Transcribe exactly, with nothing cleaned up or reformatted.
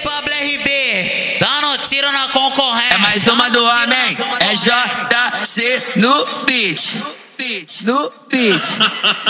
Pablo R B, dando tiro na concorrência. É mais uma do homem, é J C no beat. No beat.